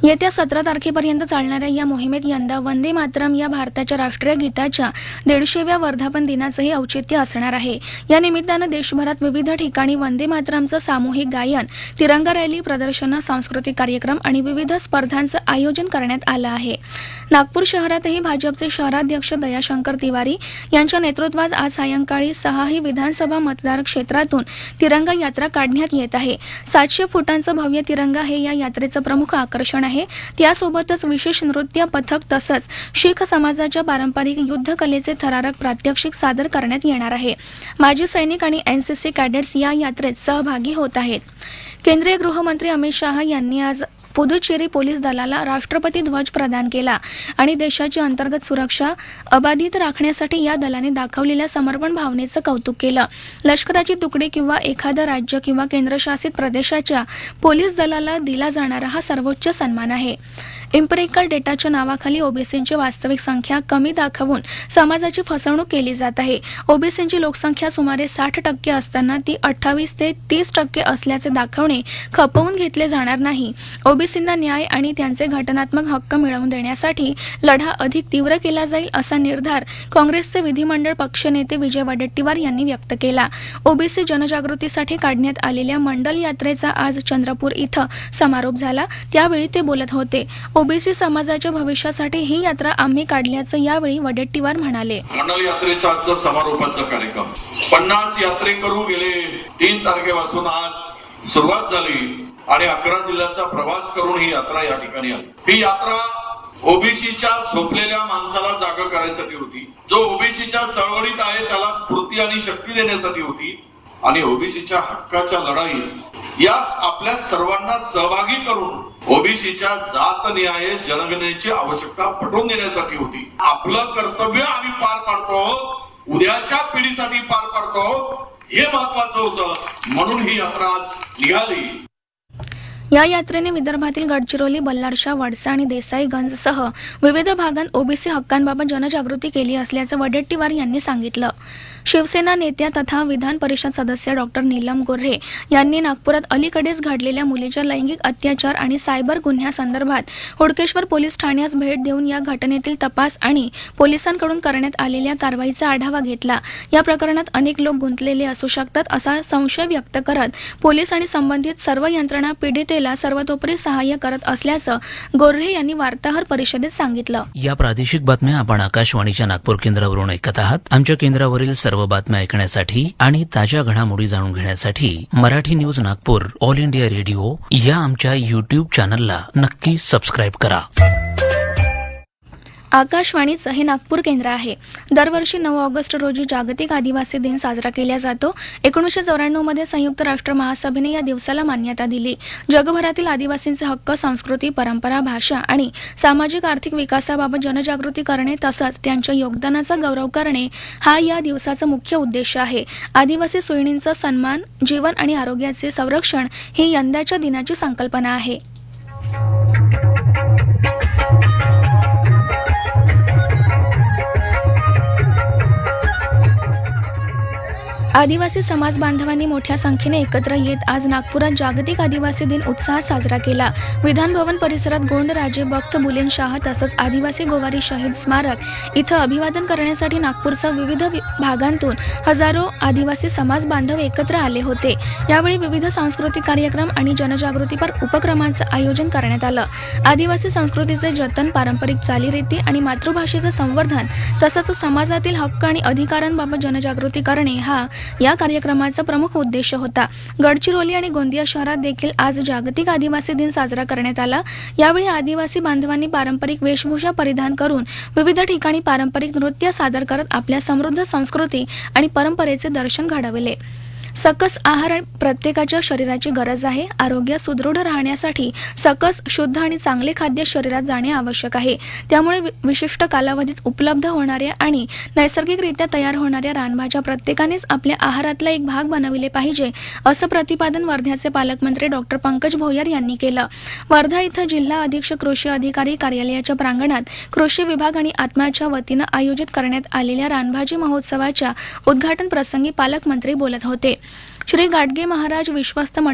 येत्या 17 तारखेपर्यंत चालणाऱ्या या मोहिमेत यंदा वंदे मातरम या भारताच्या राष्ट्रीय गीताच्या 150व्या वर्धापन दिनाचंही औचित्य असणार आहे। या निमित्तानं देशभरात विविध ठिकाणी वंदे मातरमचं सामूहिक गायन, तिरंगा रॅली, प्रदर्शनं, सांस्कृतिक कार्यक्रम आणि विविध स्पर्धांचं आयोजन करण्यात आलं आहे। नागपूर शहरातही भाजपचे शहराध्यक्ष दयाशंकर तिवारी यांच्या नेतृत्वात आज सायंकाळी 6 विधानसभा मतदार क्षेत्रातून तिरंगा यात्रा काढण्यात येत आहे। 700 फुटांचं भव्य तिरंगा हे या यात्रेचं प्रमुख आकर्षण आहे। त्यासोबतच विशेष नृत्य पथक तसंच शीख समाजाच्या पारंपरिक युद्ध कलेचे थरारक प्रात्यक्षिक सादर करण्यात येणार आहे। माजी सैनिक आणि एनसीसी कॅडेट्स या यात्रेत सहभागी होत आहेत। केंद्रीय गृहमंत्री अमित शाह यांनी आज पुदुचेरी पोलीस दलाला राष्ट्रपती ध्वज प्रदान केला आणि देशाची अंतर्गत सुरक्षा अबाधित राखण्यासाठी या दलाने दाखवलेल्या समर्पण भावनेचं कौतुक केलं। लष्कराची तुकडी किंवा एखादं राज्य किंवा केंद्रशासित प्रदेशाच्या पोलीस दलाला दिला जाणारा हा सर्वोच्च सन्मान आहे। इम्पेरिकल डेटाच्या नावाखाली ओबीसींची वास्तविक संख्या कमी दाखवून समाजाची फसवणूक केली जात आहे। ओबीसींची लोकसंख्या सुमारे 60% असताना ती 28 ते 30% असल्याचे दाखवणे खपवून घेतले जाणार नाही। ओबीसींना न्याय आणि त्यांचे घटनात्मक हक्क मिळवून देण्यासाठी लढा अधिक तीव्र केला जाईल असा निर्धार काँग्रेसचे विधिमंडळ पक्षनेते विजय वडेट्टीवार यांनी व्यक्त केला। ओबीसी जनजागृतीसाठी काढण्यात आलेल्या मंडल यात्रेचा आज चंद्रपूर इथं समारोप झाला, त्यावेळी ते बोलत होते। ओबीसी समाजाच्या भविष्यासाठी ही यात्रा आम्ही काढल्याचं यावेळी वडेट्टीवार म्हणाले। मंडल यात्रेचा आजचा समारोपाचा कार्यक्रम 50 यात्रेकरू गेले 3 तारखेपासून आज सुरुवात झाली आणि 11 जिल्ह्याचा प्रवास करून ही यात्रा या ठिकाणी आली। ही यात्रा ओबीसीच्या झोपलेल्या माणसाला जागा करायसाठी होती, जो ओबीसीच्या चळवळीत आहे त्याला स्फूर्ती आणि शक्ती देण्यासाठी होती आणि ओबीसीच्या हक्काच्या लढाईत या आपल्या सर्वांना सहभागी करून ओबीसीच्या जातनिहाय जनगणनेची आवश्यकता पटवून देण्यासाठी होती। आपलं कर्तव्य आम्ही पार पाडतो, उद्याच्या पिढीसाठी पार पाडतो, हे महत्वाचं होतं, म्हणून ही यात्रा आज निघाली। या यात्रेने विदर्भातील गडचिरोली, बल्लारशाह, वडसा आणि देसाईगंजसह विविध भागांत ओबीसी हक्कांबाबत जनजागृती केली असल्याचं वडेट्टीवार यांनी सांगितलं। शिवसेना नेत्या तथा विधान परिषद सदस्य डॉक्टर नीलम गोऱ्हे यांनी नागपुरात अलीकडेच घडलेल्या मुलीच्या लैंगिक अत्याचार आणि सायबर गुन्ह्यासंदर्भात हुडकेश्वर पोलीस ठाण्यास भेट देऊन या घटनेतील तपास आणि पोलिसांकडून करण्यात आलेल्या कारवाईचा आढावा घेतला। या प्रकरणात अनेक लोक गुंतलेले असू शकतात असा संशय व्यक्त करत पोलीस आणि संबंधित सर्व यंत्रणा पीडितेला सर्वतोपरी सहाय्य करत असल्याचं गोऱ्हे यांनी वार्ताहर परिषदेत सांगितलं। या प्रादेशिक बातम्या आपण आकाशवाणीच्या नागपूर केंद्रावरून ऐकत आहात। आमच्या केंद्रावरील सर्व बातम्या ऐकण्यासाठी आणि ताज्या घडामोडी जाणून घेण्यासाठी Marathi news Nagpur all India radio या आमच्या YouTube चॅनलला नक्की सबस्क्राईब करा। आकाशवाणीचं हे नागपूर केंद्र आहे। दरवर्षी 9 ऑगस्ट रोजी जागतिक आदिवासी दिन साजरा केला जातो। 1994 मध्ये संयुक्त राष्ट्र महासभेने या दिवसाला मान्यता दिली। जगभरातील आदिवासींचे हक्क, संस्कृती, परंपरा, भाषा आणि सामाजिक आर्थिक विकासाबाबत जनजागृती करणे तसंच त्यांच्या योगदानाचा गौरव करणे हा या दिवसाचा मुख्य उद्देश आहे। आदिवासी सोयींचा सन्मान, जीवन आणि आरोग्याचे संरक्षण ही यंदाच्या दिनाची संकल्पना आहे। आदिवासी समाज बांधवांनी मोठ्या संख्येने एकत्र येत आज नागपुरात जागतिक आदिवासी दिन उत्साहात साजरा केला। विधान भवन परिसरात गोंड राजे बख्त बुलेनशाह तसंच आदिवासी गोवारी शहीद स्मारक इथं अभिवादन करण्यासाठी नागपूरसह विविध भागांतून हजारो आदिवासी समाज बांधव एकत्र आले होते। यावेळी विविध सांस्कृतिक कार्यक्रम आणि जनजागृतीपर उपक्रमांचं आयोजन करण्यात आलं। आदिवासी संस्कृतीचे जतन, पारंपरिक चालीरीती आणि मातृभाषेचं संवर्धन तसंच समाजातील हक्क आणि अधिकारांबाबत जनजागृती करणे हा या कार्यक्रमाचा प्रमुख उद्देश होता। गडचिरोली आणि गोंदिया शहरात देखील आज जागतिक आदिवासी दिन साजरा करण्यात आला। यावेळी आदिवासी बांधवांनी पारंपरिक वेशभूषा परिधान करून विविध ठिकाणी पारंपरिक नृत्य सादर करत आपल्या समृद्ध संस्कृती आणि परंपरेचे दर्शन घडवले। सकस आहार प्रत्येकाच्या शरीराची गरज आहे। आरोग्य सुदृढ राहण्यासाठी सकस, शुद्ध आणि चांगले खाद्य शरीरात जाणे आवश्यक आहे। त्यामुळे विशिष्ट कालावधीत उपलब्ध होणाऱ्या आणि नैसर्गिकरित्या तयार होणाऱ्या रानभाज्या प्रत्येकानेच आपल्या आहारातला एक भाग बनविले पाहिजे असं प्रतिपादन वर्ध्याचे पालकमंत्री डॉक्टर पंकज भोयर यांनी केलं। वर्धा इथं जिल्हा अधीक्षक कृषी अधिकारी कार्यालयाच्या प्रांगणात कृषी विभाग आणि आत्माच्या वतीनं आयोजित करण्यात आलेल्या रानभाजी महोत्सवाच्या उद्घाटन प्रसंगी पालकमंत्री बोलत होते। श्री गाडगे महाराज विश्वस्त